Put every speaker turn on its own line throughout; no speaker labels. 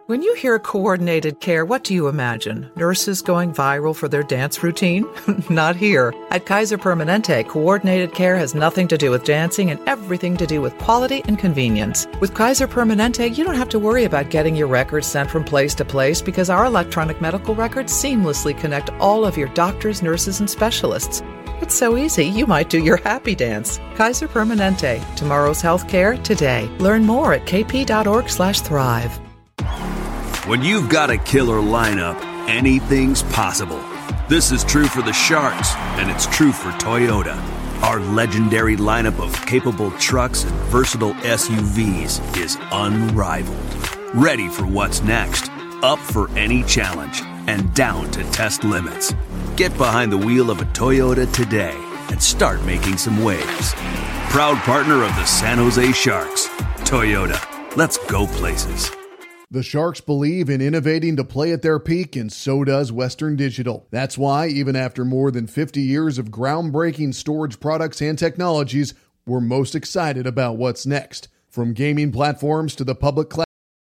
When you hear coordinated care, what do you imagine? Nurses going viral for their dance routine? Not here. At Kaiser Permanente, coordinated care has nothing to do with dancing and everything to do with quality and convenience. With Kaiser Permanente, you don't have to worry about getting your records sent from place to place because our electronic medical records seamlessly connect all of your doctors, nurses, and specialists. It's so easy, you might do your happy dance. Kaiser Permanente. Tomorrow's healthcare today. Learn more at kp.org/thrive.
When you've got a killer lineup, anything's possible. This is true for the Sharks, and it's true for Toyota. Our legendary lineup of capable trucks and versatile SUVs is unrivaled. Ready for what's next, up for any challenge, and down to test limits. Get behind the wheel of a Toyota today and start making some waves. Proud partner of the San Jose Sharks. Toyota, let's go places.
The Sharks believe in innovating to play at their peak, and so does Western Digital. That's why, even after more than 50 years of groundbreaking storage products and technologies, we're most excited about what's next. From gaming platforms to the public cloud.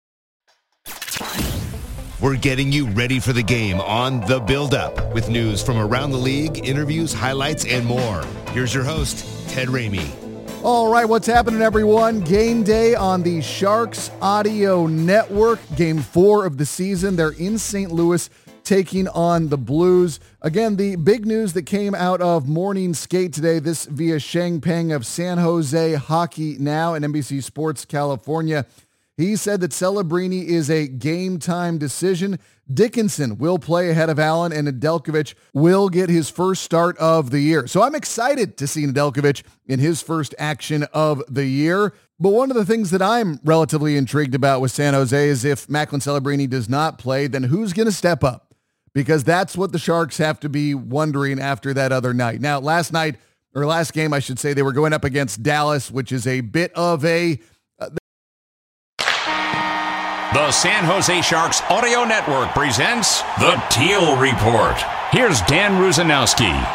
We're getting you ready for the game on The Build-Up with news from around the league, interviews, highlights, and more. Here's your host, Ted Ramey.
All right, what's happening, everyone? Game day on the Sharks Audio Network. Game 4 of the season. They're in St. Louis taking on the Blues. Again, the big news that came out of morning skate today, this via Sheng Peng of San Jose Hockey Now and NBC Sports California. He said that Celebrini is a game-time decision. Dickinson will play ahead of Allen, and Nedeljkovic will get his first start of the year. So I'm excited to see Nedeljkovic in his first action of the year. But one of the things that I'm relatively intrigued about with San Jose is if Macklin Celebrini does not play, then who's going to step up? Because that's what the Sharks have to be wondering after that other night. Now, last game, I should say, they were going up against Dallas, which is a bit of a...
The San Jose Sharks Audio Network presents The Teal Report. Here's Dan Rusanowski.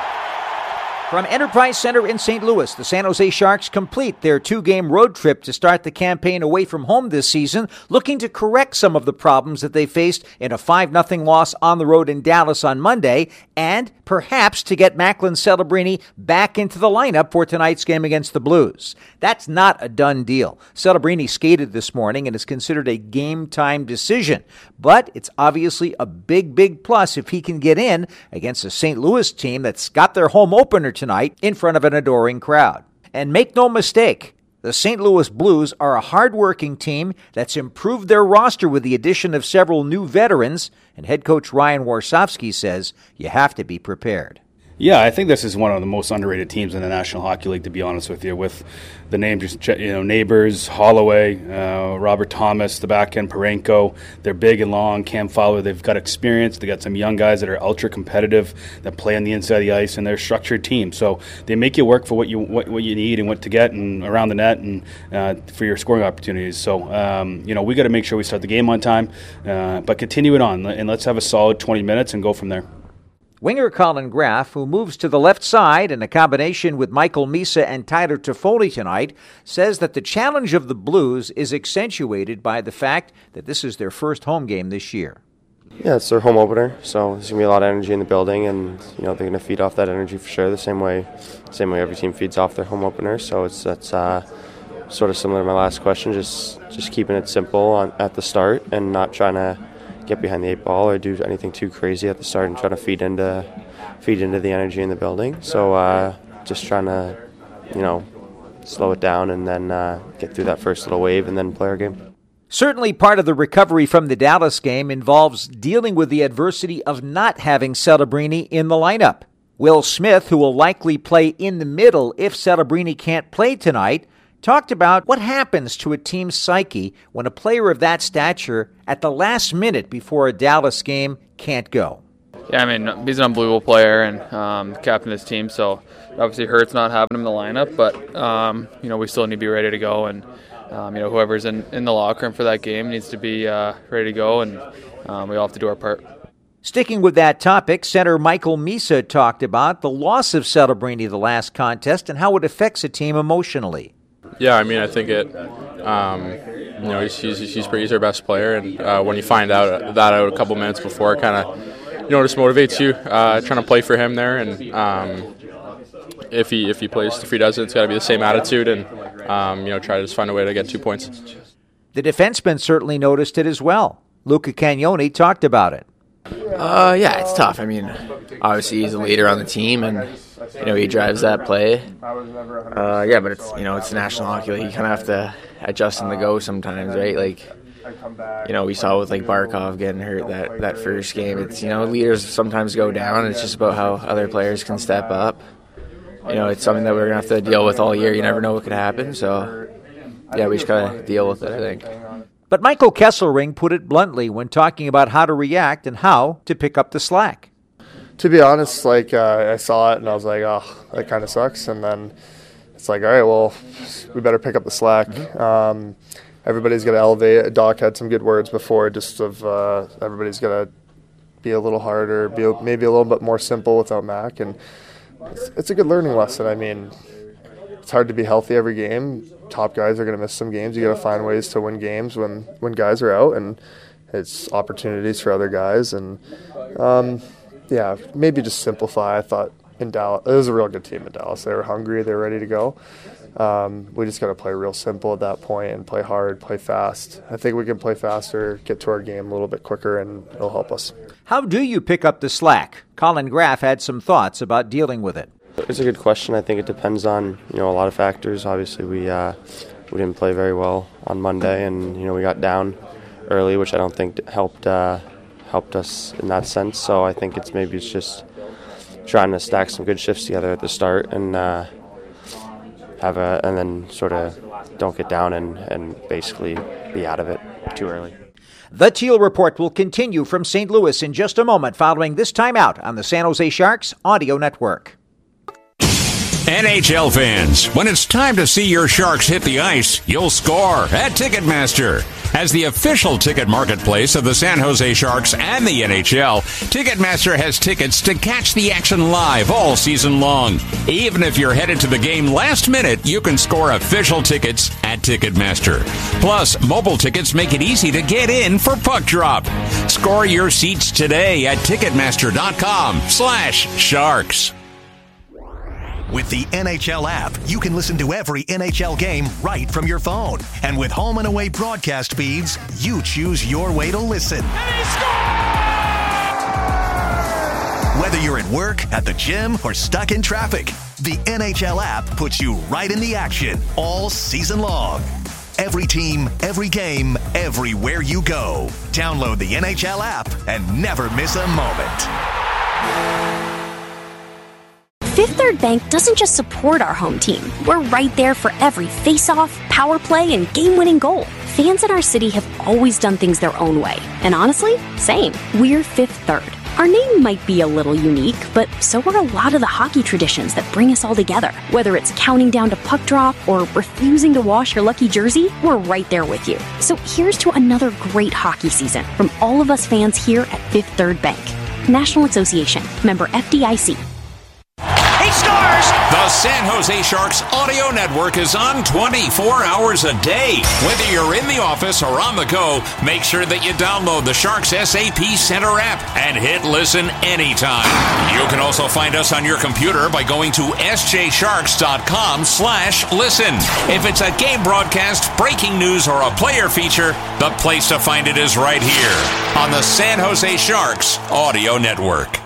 From Enterprise Center in St. Louis, the San Jose Sharks complete their 2-game road trip to start the campaign away from home this season, looking to correct some of the problems that they faced in a 5-0 loss on the road in Dallas on Monday, and perhaps to get Macklin Celebrini back into the lineup for tonight's game against the Blues. That's not a done deal. Celebrini skated this morning and is considered a game-time decision, but it's obviously a big plus if he can get in against a St. Louis team that's got their home opener tonight in front of an adoring crowd. And make no mistake, the St. Louis Blues are a hard-working team that's improved their roster with the addition of several new veterans, and head coach Ryan Warsofsky says you have to be prepared.
Yeah, I think this is one of the most underrated teams in the National Hockey League, to be honest with you, with the names, Neighbors, Holloway, Robert Thomas, the back end, Parenko. They're big and long, Cam Fowler. They've got experience. They got some young guys that are ultra competitive, that play on the inside of the ice, and they're a structured team. So they make you work for what you need and what to get and around the net and for your scoring opportunities. So, we got to make sure we start the game on time, but continue it on, and let's have a solid 20 minutes and go from there.
Winger Colin Graff, who moves to the left side in a combination with Michael Misa and Tyler Toffoli tonight, says that the challenge of the Blues is accentuated by the fact that this is their first home game this year.
Yeah, it's their home opener, so there's going to be a lot of energy in the building, and they're going to feed off that energy for sure, the same way every team feeds off their home opener. So that's sort of similar to my last question, just keeping it simple at the start and not trying to get behind the 8 ball or do anything too crazy at the start and try to feed into the energy in the building. So just trying to, slow it down and then get through that first little wave and then play our game.
Certainly part of the recovery from the Dallas game involves dealing with the adversity of not having Celebrini in the lineup. Will Smith, who will likely play in the middle if Celebrini can't play tonight, talked about what happens to a team's psyche when a player of that stature at the last minute before a Dallas game can't go.
Yeah, he's an unbelievable player and captain of this team, so it obviously hurts not having him in the lineup, but we still need to be ready to go, and whoever's in the locker room for that game needs to be ready to go, and we all have to do our part.
Sticking with that topic, center Michael Misa talked about the loss of Celebrini the last contest and how it affects a team emotionally.
Yeah, I think it He's our best player, and when you find out a couple minutes before, it kind of just motivates you trying to play for him there. And if he does it, it's got to be the same attitude, and try to just find a way to get 2 points.
The defenseman certainly noticed it as well. Luca Cagnoni talked about it.
Yeah, it's tough. I mean, obviously he's a leader on the team, and he drives that play. Yeah, but it's it's National Hockey League. You kind of have to adjust on the go sometimes, right? Like, we saw with Barkov getting hurt that first game. It's leaders sometimes go down. It's just about how other players can step up. It's something that we're gonna have to deal with all year. You never know what could happen. So yeah, we just gotta deal with it, I think.
But Michael Kesselring put it bluntly when talking about how to react and how to pick up the slack.
To be honest, I saw it and I was like, oh, that kind of sucks. And then it's like, all right, well, we better pick up the slack. Everybody's got to elevate. Doc had some good words before, just of everybody's got to be a little harder, be maybe a little bit more simple without Mac. And it's a good learning lesson. I mean, it's hard to be healthy every game. Top guys are going to miss some games. You got to find ways to win games when guys are out, and it's opportunities for other guys. And yeah, maybe just simplify. I thought in Dallas, it was a real good team in Dallas. They were hungry. They were ready to go. We just got to play real simple at that point and play hard, play fast. I think we can play faster, get to our game a little bit quicker, and it'll help us.
How do you pick up the slack? Colin Graff had some thoughts about dealing with it.
It's a good question. I think it depends on a lot of factors. Obviously, we didn't play very well on Monday, and we got down early, which I don't think helped us in that sense. So I think it's just trying to stack some good shifts together at the start and and then sort of don't get down and basically be out of it too early.
The Teal Report will continue from St. Louis in just a moment following this timeout on the San Jose Sharks Audio Network.
NHL fans, when it's time to see your Sharks hit the ice, you'll score at Ticketmaster. As the official ticket marketplace of the San Jose Sharks and the NHL, Ticketmaster has tickets to catch the action live all season long. Even if you're headed to the game last minute, you can score official tickets at Ticketmaster. Plus, mobile tickets make it easy to get in for puck drop. Score your seats today at Ticketmaster.com/Sharks.
With the NHL app, you can listen to every NHL game right from your phone. And with home and away broadcast feeds, you choose your way to listen. And he scores! Whether you're at work, at the gym, or stuck in traffic, the NHL app puts you right in the action all season long. Every team, every game, everywhere you go. Download the NHL app and never miss a moment.
Fifth Third Bank doesn't just support our home team. We're right there for every face-off, power play, and game-winning goal. Fans in our city have always done things their own way. And honestly, same. We're Fifth Third. Our name might be a little unique, but so are a lot of the hockey traditions that bring us all together. Whether it's counting down to puck drop or refusing to wash your lucky jersey, we're right there with you. So here's to another great hockey season from all of us fans here at Fifth Third Bank. National Association. Member FDIC.
He scores! The San Jose Sharks Audio Network is on 24 hours a day. Whether you're in the office or on the go, make sure that you download the Sharks SAP Center app and hit listen anytime. You can also find us on your computer by going to sjsharks.com/listen. If it's a game broadcast, breaking news, or a player feature, the place to find it is right here on the San Jose Sharks Audio Network.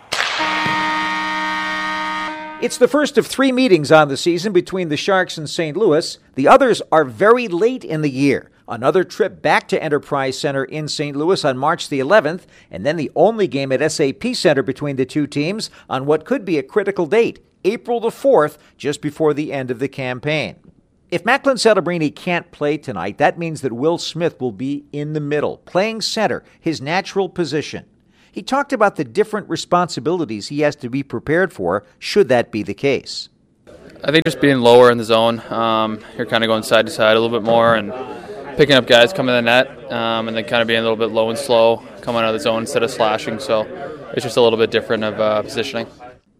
It's the first of 3 meetings on the season between the Sharks and St. Louis. The others are very late in the year. Another trip back to Enterprise Center in St. Louis on March the 11th, and then the only game at SAP Center between the two teams on what could be a critical date, April the 4th, just before the end of the campaign. If Macklin Celebrini can't play tonight, that means that Will Smith will be in the middle, playing center, his natural position. He talked about the different responsibilities he has to be prepared for should that be the case.
I think just being lower in the zone, you're kind of going side to side a little bit more and picking up guys coming in the net and then kind of being a little bit low and slow, coming out of the zone instead of slashing. So it's just a little bit different of positioning.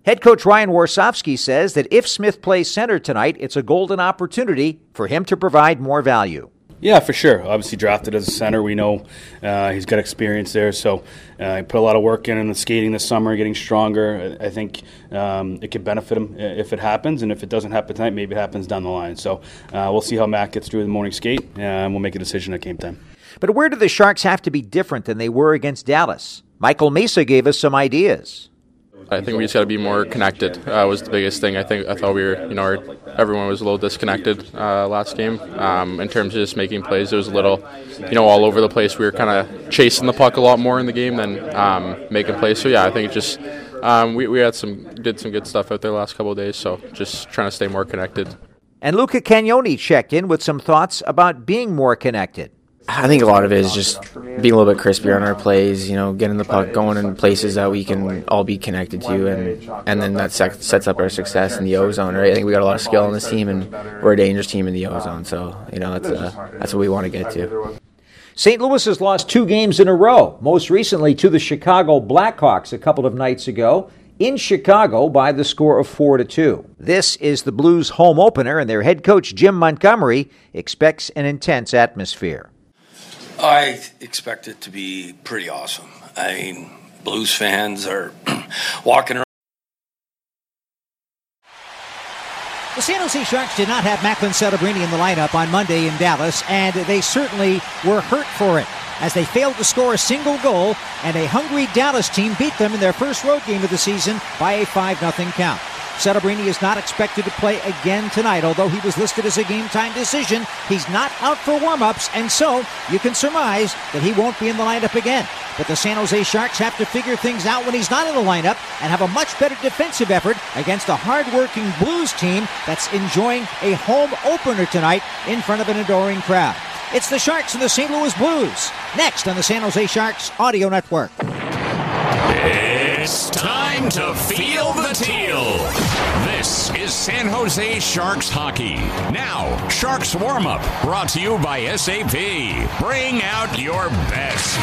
Head coach Ryan Warsofsky says that if Smith plays center tonight, it's a golden opportunity for him to provide more value.
Yeah, for sure. Obviously drafted as a center. We know he's got experience there. So he put a lot of work in the skating this summer, getting stronger. I think it could benefit him if it happens. And if it doesn't happen tonight, maybe it happens down the line. So we'll see how Matt gets through the morning skate, and we'll make a decision at game time.
But where do the Sharks have to be different than they were against Dallas? Michael Mesa gave us some ideas.
I think we just got to be more connected. Was the biggest thing. I thought we were, everyone was a little disconnected last game in terms of just making plays. There was a little, all over the place. We were kind of chasing the puck a lot more in the game than making plays. So yeah, I think it just we did some good stuff out there the last couple of days. So just trying to stay more connected.
And Luca Cagnoni checked in with some thoughts about being more connected.
I think a lot of it is just being a little bit crispier on our plays, getting the puck going in places that we can all be connected to, and then that sets up our success in the O-zone, right? I think we got a lot of skill on this team, and we're a dangerous team in the O-zone, so, that's what we want to get to.
St. Louis has lost 2 games in a row, most recently to the Chicago Blackhawks a couple of nights ago, in Chicago by the score of 4-2. This is the Blues' home opener, and their head coach, Jim Montgomery, expects an intense atmosphere.
I expect it to be pretty awesome. I mean, Blues fans are walking around.
The San Jose Sharks did not have Macklin Celebrini in the lineup on Monday in Dallas, and they certainly were hurt for it, as they failed to score a single goal, and a hungry Dallas team beat them in their first road game of the season by a 5-0 count. Celebrini is not expected to play again tonight, although he was listed as a game-time decision. He's not out for warm-ups, and so you can surmise that he won't be in the lineup again. But the San Jose Sharks have to figure things out when he's not in the lineup and have a much better defensive effort against a hard-working Blues team that's enjoying a home opener tonight in front of an adoring crowd. It's the Sharks and the St. Louis Blues, next on the San Jose Sharks Audio Network.
It's time to feel the teal. This is San Jose Sharks hockey. Now, Sharks warm-up, brought to you by SAP. Bring out your best.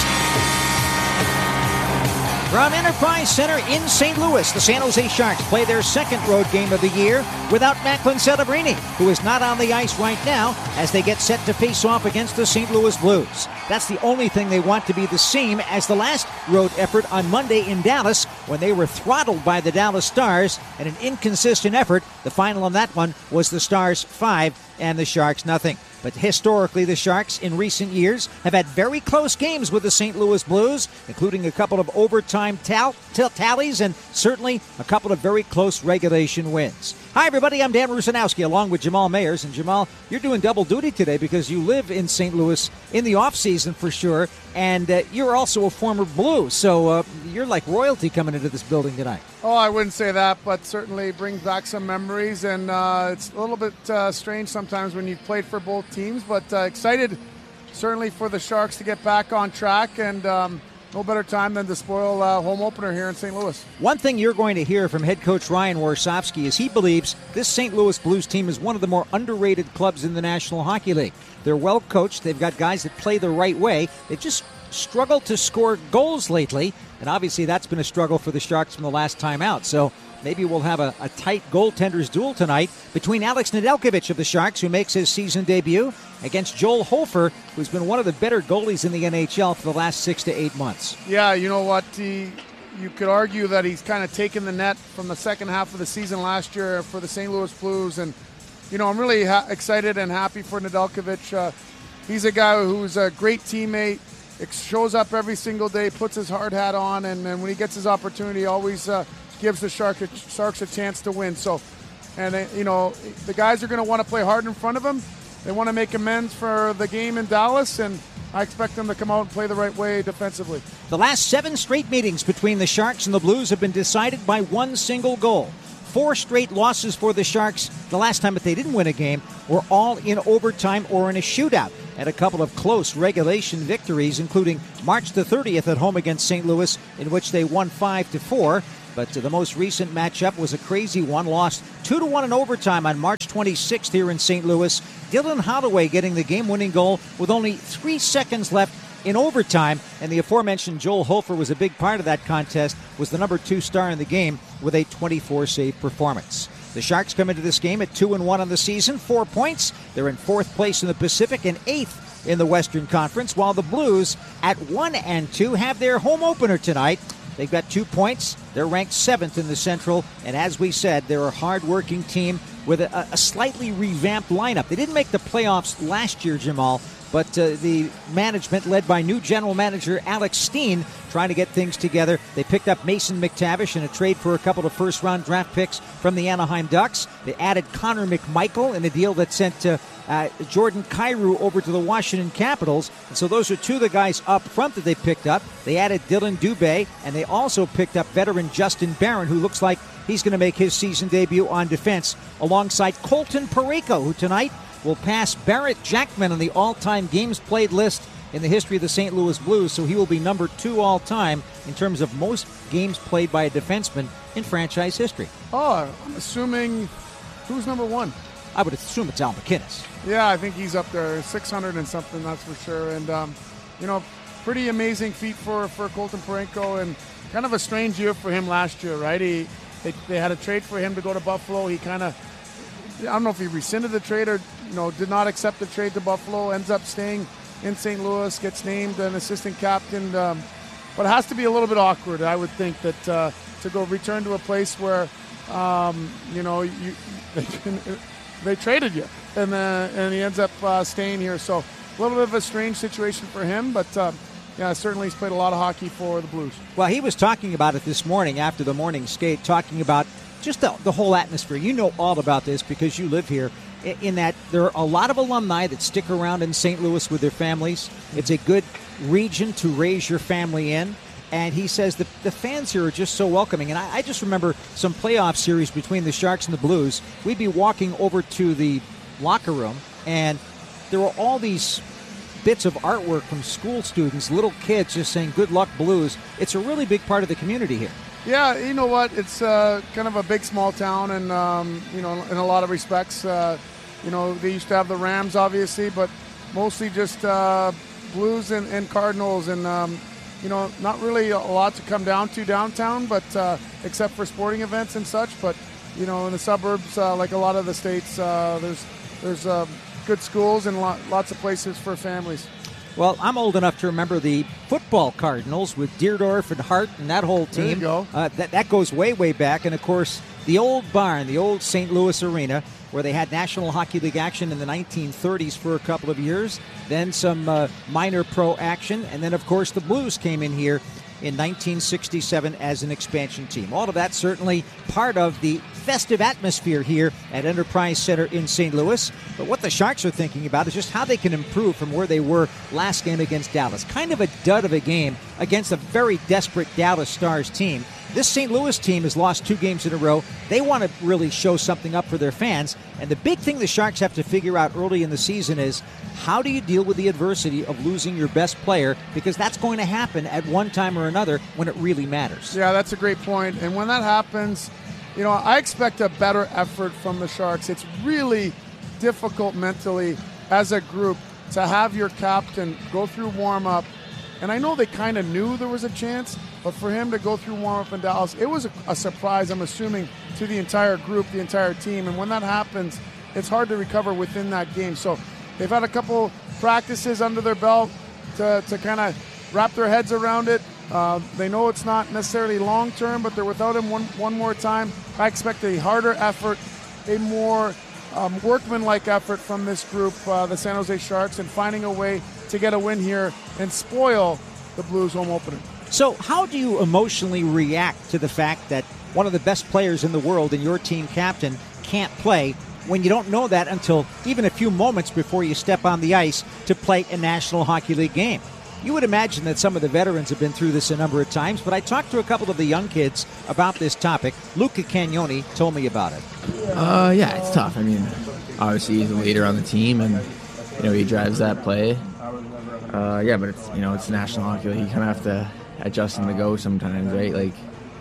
From Enterprise Center in St. Louis, the San Jose Sharks play their second road game of the year without Macklin Celebrini, who is not on the ice right now as they get set to face off against the St. Louis Blues. That's the only thing they want to be the same as the last road effort on Monday in Dallas, when they were throttled by the Dallas Stars in an inconsistent effort. The final on that one was the Stars 5 and the Sharks nothing. But historically, the Sharks in recent years have had very close games with the St. Louis Blues, including a couple of overtime tallies and certainly a couple of very close regulation wins. Hi, everybody. I'm Dan Rusanowski along with Jamal Mayers. And Jamal, you're doing double duty today because you live in St. Louis in the offseason for sure, and you're also a former Blue. So you're like royalty coming into this building tonight.
Oh, I wouldn't say that, but certainly brings back some memories, and it's a little bit strange sometimes when you've played for both teams, but excited certainly for the Sharks to get back on track, and no better time than to spoil home opener here in St. Louis.
One thing you're going to hear from head coach Ryan Warsofsky is he believes this St. Louis Blues team is one of the more underrated clubs in the National Hockey League. They're well coached. They've got guys that play the right way. They've just struggled to score goals lately, and obviously that's been a struggle for the Sharks from the last time out. So maybe we'll have a tight goaltenders duel tonight between Alex Nedeljkovic of the Sharks, who makes his season debut, against Joel Hofer, who's been one of the better goalies in the NHL for the last 6 to 8 months.
Yeah, you know what? You could argue that he's kind of taken the net from the second half of the season last year for the St. Louis Blues. And, I'm really excited and happy for Nedeljkovic. He's a guy who's a great teammate, shows up every single day, puts his hard hat on, and when he gets his opportunity, always gives the Sharks a chance to win. So, and the guys are going to want to play hard in front of him. They want to make amends for the game in Dallas, and I expect them to come out and play the right way defensively.
The last 7 straight meetings between the Sharks and the Blues have been decided by one single goal. 4 straight losses for the Sharks, the last time that they didn't win a game, were all in overtime or in a shootout, and a couple of close regulation victories, including March the 30th at home against St. Louis, in which they won 5-4. But the most recent matchup was a crazy one, lost 2-1 in overtime on March 26th here in St. Louis. Dylan Holloway getting the game-winning goal with only 3 seconds left in overtime, and the aforementioned Joel Hofer was a big part of that contest, was the number 2 star in the game with a 24-save performance. The Sharks come into this game at 2-1 on the season, 4 points. They're in 4th place in the Pacific and 8th in the Western Conference, while the Blues at 1-2 have their home opener tonight. They've got 2 points. They're ranked 7th in the Central, and as we said, they're a hard-working team with a slightly revamped lineup. They didn't make the playoffs last year, Jamal, but the management, led by new general manager Alex Steen, trying to get things together. They picked up Mason McTavish in a trade for a couple of first-round draft picks from the Anaheim Ducks. They added Connor McMichael in a deal that sent Jordan Kyrou over to the Washington Capitals. And so those are 2 of the guys up front that they picked up. They added Dylan Dubé, and they also picked up veteran Justin Barron, who looks like he's going to make his season debut on defense, alongside Colton Parayko, who tonight will pass Barrett Jackman on the all-time games played list in the history of the St. Louis Blues, so he will be number 2 all-time in terms of most games played by a defenseman in franchise history.
Oh, I'm assuming who's number 1?
I would assume it's Al MacInnis.
Yeah, I think he's up there, 600 and something, that's for sure. And, pretty amazing feat for Colton Parayko, and kind of a strange year for him last year, right? They had a trade for him to go to Buffalo. He kind of, I don't know if he rescinded the trade or did not accept the trade to Buffalo, ends up staying in St. Louis, gets named an assistant captain. But it has to be a little bit awkward, I would think, that to go return to a place where, they traded you, and he ends up staying here. So a little bit of a strange situation for him, but certainly he's played a lot of hockey for the Blues.
Well, he was talking about it this morning after the morning skate, talking about just the whole atmosphere. You know all about this because you live here, in that there are a lot of alumni that stick around in St. Louis with their families. It's a good region to raise your family in. And he says the fans here are just so welcoming. And I just remember some playoff series between the Sharks and the Blues. We'd be walking over to the locker room, and there were all these bits of artwork from school students, little kids just saying, "Good luck, Blues." It's a really big part of the community here.
Yeah, you know what? It's kind of a big, small town, and, in a lot of respects. They used to have the Rams, obviously, but mostly just Blues and Cardinals, and, not really a lot to come down to downtown, but except for sporting events and such. But, in the suburbs, like a lot of the states, there's good schools and lots of places for families.
Well, I'm old enough to remember the football Cardinals with Deerdorf and Hart and that whole team.
There you go.
That goes way, way back. And, of course, the old barn, the old St. Louis Arena, where they had National Hockey League action in the 1930s for a couple of years, then some minor pro action, and then, of course, the Blues came in here in 1967 as an expansion team. All of that certainly part of the festive atmosphere here at Enterprise Center in St. Louis. But what the Sharks are thinking about is just how they can improve from where they were last game against Dallas. Kind of a dud of a game against a very desperate Dallas Stars team. This St. Louis team has lost 2 games in a row. They want to really show something up for their fans. And the big thing the Sharks have to figure out early in the season is, how do you deal with the adversity of losing your best player? Because that's going to happen at one time or another when it really matters.
Yeah, that's a great point. And when that happens, I expect a better effort from the Sharks. It's really difficult mentally as a group to have your captain go through warm-up. And I know they kind of knew there was a chance, but for him to go through warm-up in Dallas, it was a surprise, I'm assuming, to the entire group, the entire team. And when that happens, it's hard to recover within that game. So they've had a couple practices under their belt to kind of wrap their heads around it. They know it's not necessarily long-term, but they're without him one more time. I expect a harder effort, a more workman-like effort from this group, the San Jose Sharks, and finding a way to get a win here and spoil the Blues home opener.
So how do you emotionally react to the fact that one of the best players in the world and your team captain can't play, when you don't know that until even a few moments before you step on the ice to play a National Hockey League game? You would imagine that some of the veterans have been through this a number of times, but I talked to a couple of the young kids about this topic. Luca Cagnoni told me about it.
Yeah, it's tough. I mean, obviously he's the leader on the team, and he drives that play. Yeah, but it's National Hockey League. You kind of have to adjust on the go sometimes, right? Like,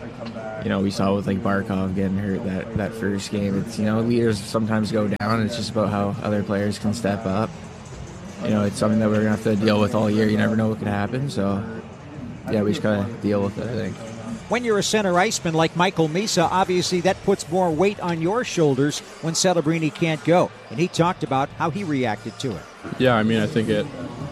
we saw with Barkov getting hurt that first game. It's leaders sometimes go down. It's just about how other players can step up. it's something that we're going to have to deal with all year. You never know what can happen. So, yeah, we just got to deal with it, I think.
When you're a center iceman like Michael Misa, obviously that puts more weight on your shoulders when Celebrini can't go. And he talked about how he reacted to it.
Yeah, I mean, I think it,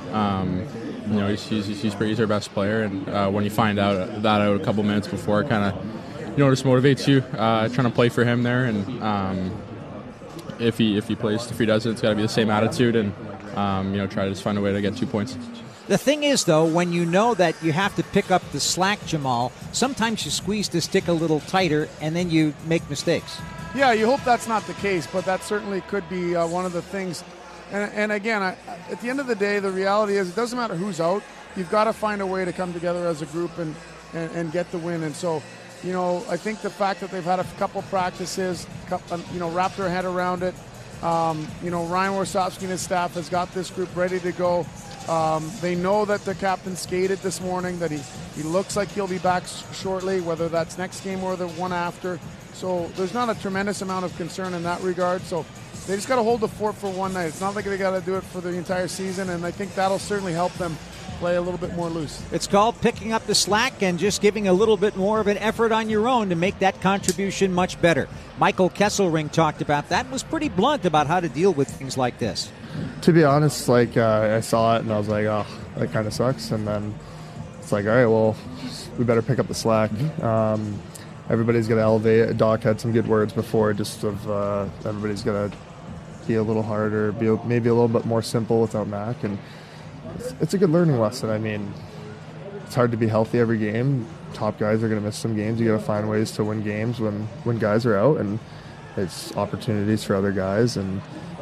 he's our best player. And when you find out that out a couple minutes before, it kind of, just motivates you trying to play for him there. And if he plays, if he doesn't, it's got to be the same attitude and, try to just find a way to get 2 points.
The thing is, though, when you know that you have to pick up the slack, Jamal, sometimes you squeeze the stick a little tighter and then you make mistakes.
Yeah, you hope that's not the case, but that certainly could be one of the things. And again, at the end of the day, the reality is it doesn't matter who's out. You've got to find a way to come together as a group and get the win. And so, I think the fact that they've had a couple practices, wrap their head around it. Ryan Warsofsky and his staff has got this group ready to go. They know that the captain skated this morning, that he looks like he'll be back shortly, whether that's next game or the one after. So there's not a tremendous amount of concern in that regard. So they just got to hold the fort for one night. It's not like they got to do it for the entire season, and I think that'll certainly help them play a little bit more loose.
It's called picking up the slack and just giving a little bit more of an effort on your own to make that contribution much better. Michael Kesselring talked about that and was pretty blunt about how to deal with things like this.
To be honest, I saw it and I was like, oh, that kind of sucks. And then it's like, all right, well, we better pick up the slack. Everybody's going to elevate. Doc had some good words before, just of everybody's going to be a little harder, be maybe a little bit more simple without Mac. And it's a good learning lesson. I mean, it's hard to be healthy every game. Top guys are going to miss some games. You got to find ways to win games when guys are out, and it's opportunities for other guys. And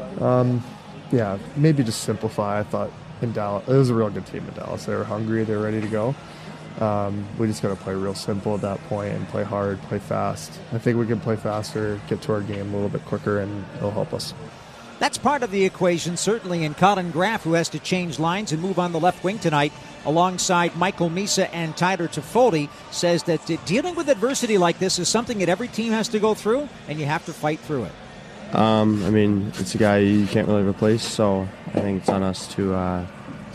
maybe just simplify. I thought in Dallas, it was a real good team in Dallas. They were hungry. They were ready to go. We just got to play real simple at that point and play hard, play fast. I think we can play faster, get to our game a little bit quicker, and it'll help us.
That's part of the equation, certainly, in Colin Graff, who has to change lines and move on the left wing tonight alongside Michael Misa and Tyler Toffoli, says that dealing with adversity like this is something that every team has to go through, and you have to fight through it.
It's a guy you can't really replace, so I think it's on us to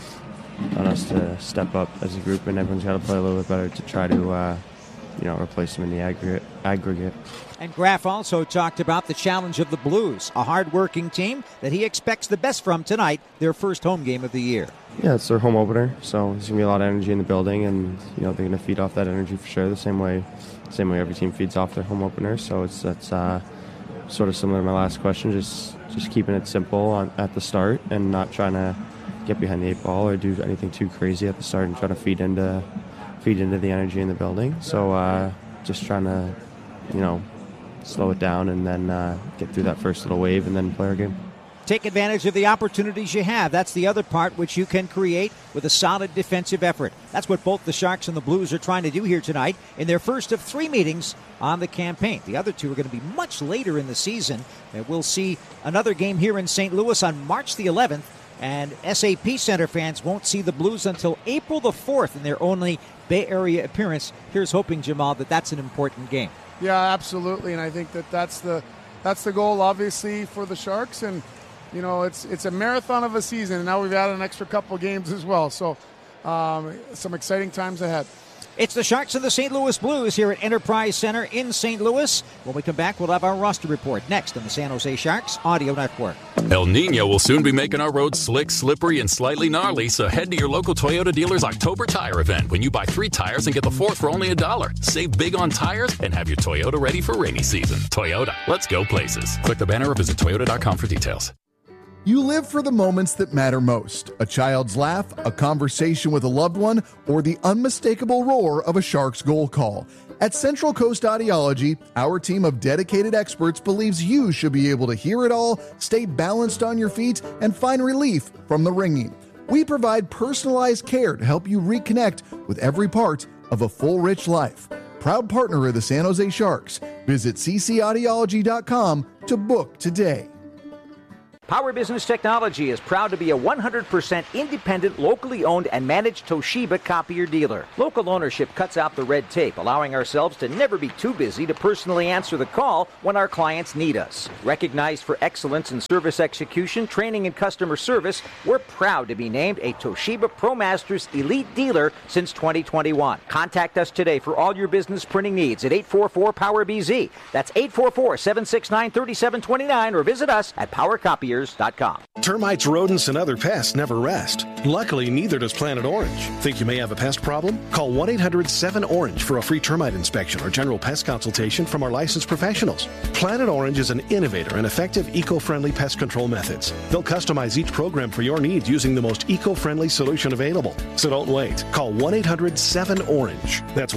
step up as a group, and everyone's got to play a little bit better to try to replace him in the aggregate.
And Graff also talked about the challenge of the Blues, a hard-working team that he expects the best from tonight, their first home game of the year.
Yeah, it's their home opener, so there's going to be a lot of energy in the building, and they're going to feed off that energy for sure, the same way every team feeds off their home opener. So that's sort of similar to my last question, just keeping it simple at the start and not trying to get behind the eight ball or do anything too crazy at the start and try to feed into the energy in the building. So just trying to, slow it down and then get through that first little wave and then play our game.
Take advantage of the opportunities you have. That's the other part which you can create with a solid defensive effort. That's what both the Sharks and the Blues are trying to do here tonight in their first of 3 meetings on the campaign. The other two are going to be much later in the season. And we'll see another game here in St. Louis on March the 11th. And SAP Center fans won't see the Blues until April the 4th in their only Bay Area appearance. Here's hoping, Jamal, that that's an important game.
Yeah, absolutely. And I think that's the goal, obviously, for the Sharks. And, it's a marathon of a season. And now we've added an extra couple games as well. So some exciting times ahead.
It's the Sharks and the St. Louis Blues here at Enterprise Center in St. Louis. When we come back, we'll have our roster report next on the San Jose Sharks Audio Network.
El Nino will soon be making our roads slick, slippery, and slightly gnarly, so head to your local Toyota dealer's October tire event when you buy 3 tires and get the 4th for only $1. Save big on tires and have your Toyota ready for rainy season. Toyota, let's go places. Click the banner or visit toyota.com for details.
You live for the moments that matter most. A child's laugh, a conversation with a loved one, or the unmistakable roar of a Sharks goal call. At Central Coast Audiology, our team of dedicated experts believes you should be able to hear it all, stay balanced on your feet, and find relief from the ringing. We provide personalized care to help you reconnect with every part of a full, rich life. Proud partner of the San Jose Sharks. Visit ccaudiology.com to book today.
Power Business Technology is proud to be a 100% independent, locally owned and managed Toshiba copier dealer. Local ownership cuts out the red tape, allowing ourselves to never be too busy to personally answer the call when our clients need us. Recognized for excellence in service execution, training, and customer service, we're proud to be named a Toshiba ProMasters Elite Dealer since 2021. Contact us today for all your business printing needs at 844-POWER-BZ. That's 844-769-3729, or visit us at PowerCopiers.com.
Termites, rodents, and other pests never rest. Luckily, neither does Planet Orange. Think you may have a pest problem? Call 1-800-7-ORANGE for a free termite inspection or general pest consultation from our licensed professionals. Planet Orange is an innovator and effective eco-friendly pest control methods. They'll customize each program for your needs using the most eco-friendly solution available. So don't wait. Call 1-800-7-ORANGE. That's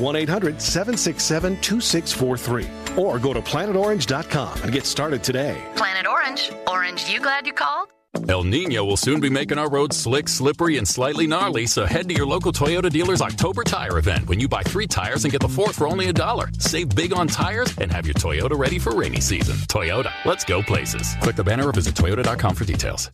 1-800-767-2643. Or go to planetorange.com and get started today.
Planet Orange. Orange, you glad you called?
El Nino will soon be making our roads slick, slippery, and slightly gnarly, so head to your local Toyota dealer's October tire event when you buy 3 tires and get the 4th for only $1. Save big on tires and have your Toyota ready for rainy season. Toyota, let's go places. Click the banner or visit Toyota.com for details.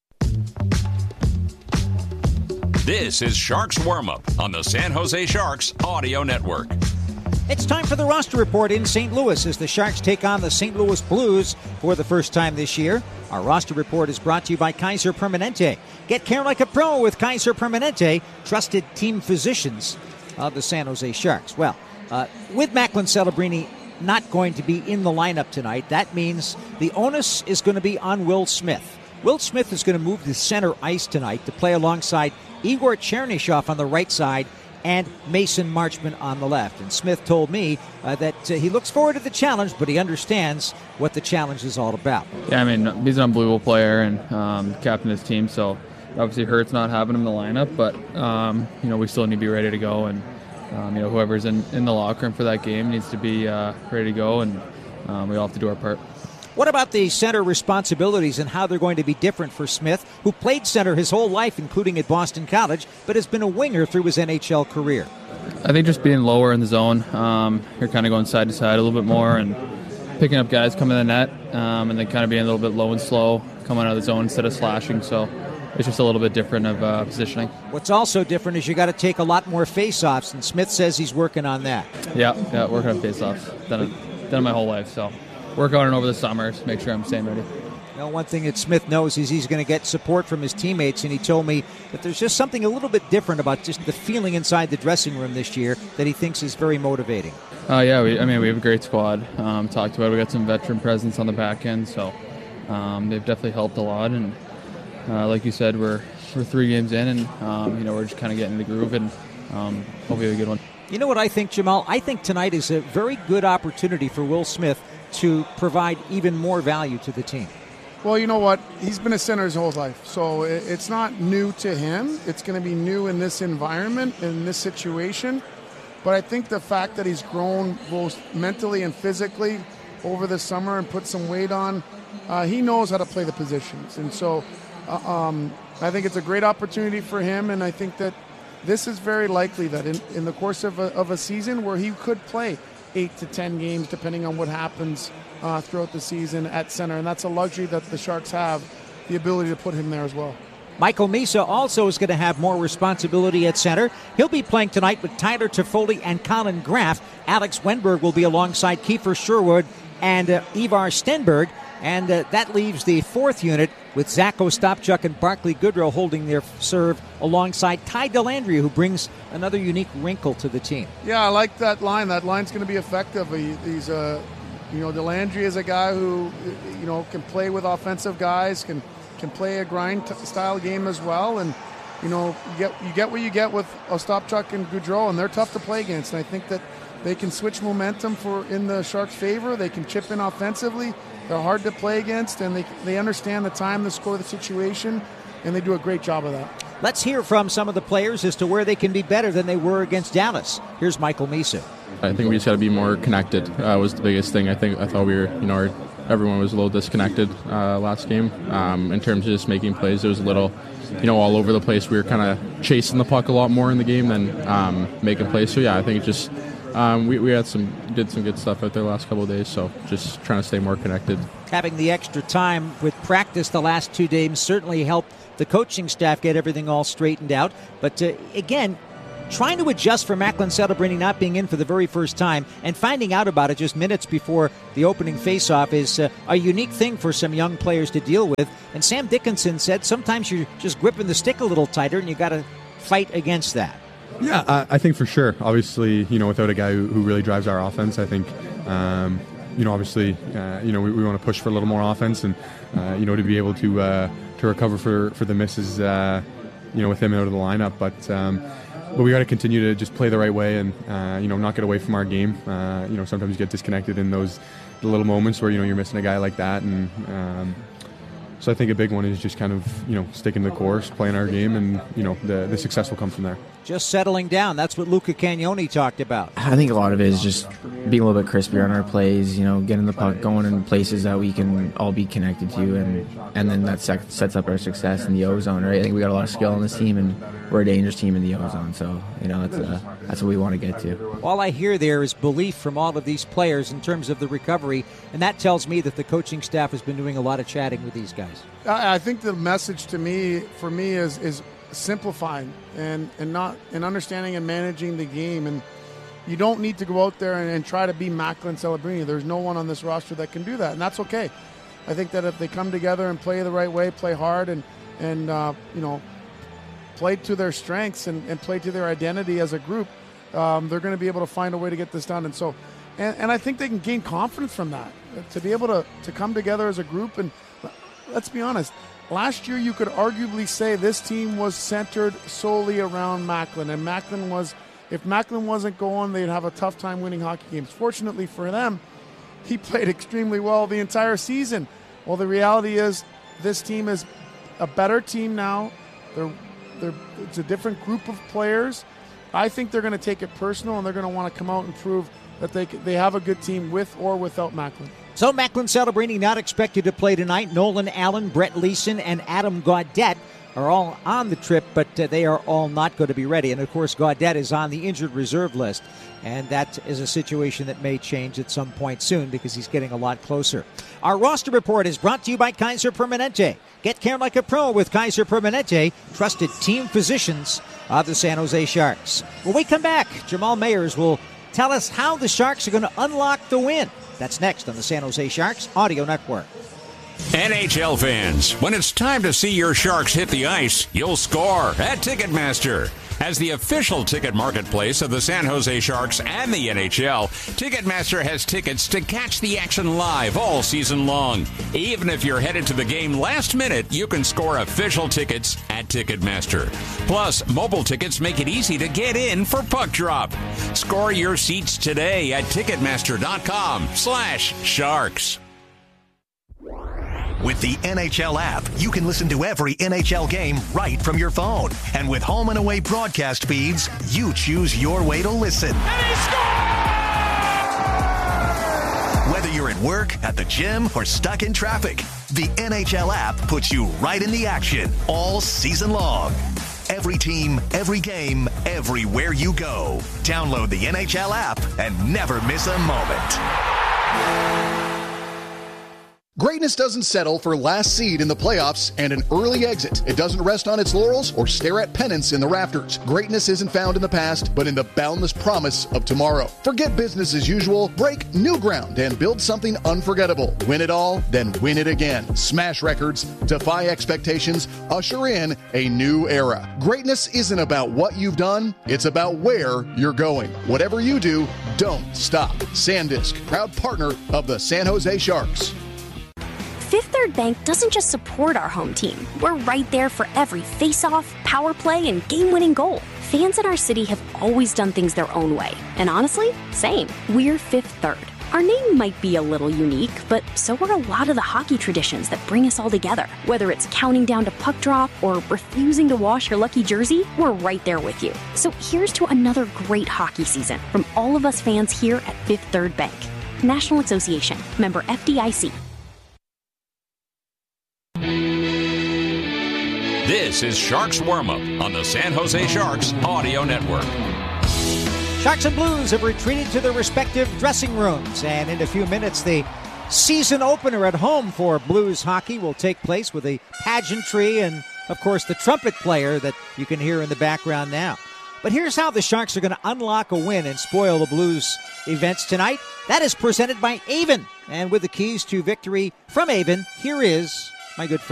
This is Sharks Warm-Up on the San Jose Sharks Audio Network.
It's time for the roster report in St. Louis as the Sharks take on the St. Louis Blues for the first time this year. Our roster report is brought to you by Kaiser Permanente. Get care like a pro with Kaiser Permanente, trusted team physicians of the San Jose Sharks. Well, with Macklin Celebrini not going to be in the lineup tonight, that means the onus is going to be on Will Smith. Will Smith is going to move to center ice tonight to play alongside Igor Chernyshov on the right side and Mason Marchment on the left. And Smith told me that he looks forward to the challenge, but he understands what the challenge is all about.
Yeah, I mean, he's an unbelievable player and captain of his team, so it obviously hurts not having him in the lineup, but, we still need to be ready to go. And, whoever's in the locker room for that game needs to be ready to go, and we all have to do our part.
What about the center responsibilities and how they're going to be different for Smith, who played center his whole life, including at Boston College, but has been a winger through his NHL career?
I think just being lower in the zone, you're kind of going side to side a little bit more and picking up guys coming in the net, and then kind of being a little bit low and slow, coming out of the zone instead of slashing. So it's just a little bit different of positioning. What's also different is you got to take a lot more face-offs, and Smith says he's working on that. Yeah, working on face-offs. Done it my whole life, so work on it over the summers, make sure I'm staying ready.
One thing that Smith knows is he's going to get support from his teammates, and he told me that there's just something a little bit different about just the feeling inside the dressing room this year that he thinks is very motivating.
We have a great squad. Talked about it. We got some veteran presence on the back end, so they've definitely helped a lot. And like you said, we're 3 games in, and we're just kind of getting in the groove, and hopefully a good one.
You know what I think, Jamal? I think tonight is a very good opportunity for Will Smith to provide even more value to the team.
Well, you know what? He's been a center his whole life, so it's not new to him. It's going to be new in this environment, in this situation. But I think the fact that he's grown both mentally and physically over the summer and put some weight on, he knows how to play the positions. And so I think it's a great opportunity for him, and I think that this is very likely that in the course of a season where he could play 8 to 10 games, depending on what happens throughout the season at center. And that's a luxury that the Sharks have, the ability to put him there as well.
Michael Misa also is going to have more responsibility at center. He'll be playing tonight with Tyler Toffoli and Colin Graff. Alex Wenberg will be alongside Kiefer Sherwood and Ivar Stenberg. And that leaves the 4th unit with Zach Ostapchuk and Barclay Goodrow holding their serve alongside Ty Dellandrea, who brings another unique wrinkle to the team.
Yeah, I like that line. That line's going to be effective. He's Dellandrea is a guy who, can play with offensive guys, can play a grind-style game as well. And, you get what you get with Ostapchuk and Goudreau, and they're tough to play against. And I think that they can switch momentum in the Sharks' favor. They can chip in offensively. They're hard to play against, and they understand the time to score the situation, and they do a great job of that.
Let's hear from some of the players as to where they can be better than they were against Dallas. Here's Michael Misa.
I think we just got to be more connected was the biggest thing. I thought we were, everyone was a little disconnected last game in terms of just making plays. It was a little, all over the place. We were kind of chasing the puck a lot more in the game than making plays. So, yeah, I think just we did some good stuff out there the last couple of days, so just trying to stay more connected.
Having the extra time with practice the last 2 days certainly helped the coaching staff get everything all straightened out. But again, trying to adjust for Macklin Celebrini not being in for the very first time and finding out about it just minutes before the opening face-off is a unique thing for some young players to deal with. And Sam Dickinson said sometimes you're just gripping the stick a little tighter and you got to fight against that.
Yeah, I think for sure. Obviously, without a guy who really drives our offense, I think, obviously, we want to push for a little more offense and, to be able to recover for the misses, with him out of the lineup. But we got to continue to just play the right way and, not get away from our game. Sometimes you get disconnected in the little moments where, you're missing a guy like that. And so I think a big one is just kind of, sticking to the course, playing our game, and, the success will come from there.
Just settling down. That's what Luca Cagnoni talked about.
I think a lot of it is just being a little bit crispier on our plays, getting the puck going in places that we can all be connected to, and then that sets up our success in the O-zone, right? I think we got a lot of skill on this team, and we're a dangerous team in the O-zone, so, that's what we want to get to.
All I hear there is belief from all of these players in terms of the recovery, and that tells me that the coaching staff has been doing a lot of chatting with these guys.
I think the message for me is simplifying and understanding and managing the game. And you don't need to go out there and try to be Macklin Celebrini. There's no one on this roster that can do that, and that's okay. I think that if they come together and play the right way, play hard, and play to their strengths and play to their identity as a group, they're going to be able to find a way to get this done. And so, and I think they can gain confidence from that, to be able to come together as a group. And let's be honest, last year you could arguably say this team was centered solely around Macklin, and if Macklin wasn't going, they'd have a tough time winning hockey games. Fortunately for them, he played extremely well the entire season. Well, the reality is this team is a better team now. It's a different group of players. I think they're going to take it personal, and they're going to want to come out and prove that they have a good team with or without Macklin.
So Macklin Celebrini not expected to play tonight. Nolan Allen, Brett Leeson, and Adam Gaudette are all on the trip, but they are all not going to be ready. And, of course, Gaudette is on the injured reserve list, and that is a situation that may change at some point soon because he's getting a lot closer. Our roster report is brought to you by Kaiser Permanente. Get care like a pro with Kaiser Permanente, trusted team physicians of the San Jose Sharks. When we come back, Jamal Mayers will tell us how the Sharks are going to unlock the win. That's next on the San Jose Sharks Audio Network.
NHL fans, when it's time to see your Sharks hit the ice, you'll score at Ticketmaster. As the official ticket marketplace of the San Jose Sharks and the NHL, Ticketmaster has tickets to catch the action live all season long. Even if you're headed to the game last minute, you can score official tickets at Ticketmaster. Plus, mobile tickets make it easy to get in for puck drop. Score your seats today at Ticketmaster.com/Sharks.
With the NHL app, you can listen to every NHL game right from your phone. And with home and away broadcast feeds, you choose your way to listen.
And he scores!
Whether you're at work, at the gym, or stuck in traffic, the NHL app puts you right in the action all season long. Every team, every game, everywhere you go. Download the NHL app and never miss a moment.
Greatness doesn't settle for last seed in the playoffs and an early exit. It doesn't rest on its laurels or stare at pennants in the rafters. Greatness isn't found in the past, but in the boundless promise of tomorrow. Forget business as usual, break new ground, and build something unforgettable. Win it all, then win it again. Smash records, defy expectations, usher in a new era. Greatness isn't about what you've done, it's about where you're going. Whatever you do, don't stop. SanDisk, proud partner of the San Jose Sharks.
Fifth Third Bank doesn't just support our home team. We're right there for every face-off, power play, and game-winning goal. Fans in our city have always done things their own way. And honestly, same. We're Fifth Third. Our name might be a little unique, but so are a lot of the hockey traditions that bring us all together. Whether it's counting down to puck drop or refusing to wash your lucky jersey, we're right there with you. So here's to another great hockey season from all of us fans here at Fifth Third Bank. National Association. Member FDIC.
This is Sharks Warm-Up on the San Jose Sharks Audio Network.
Sharks and Blues have retreated to their respective dressing rooms, and in a few minutes, the season opener at home for Blues hockey will take place with a pageantry and, of course, the trumpet player that you can hear in the background now. But here's how the Sharks are going to unlock a win and spoil the Blues events tonight. That is presented by Avon. And with the keys to victory from Avon, here is my good friend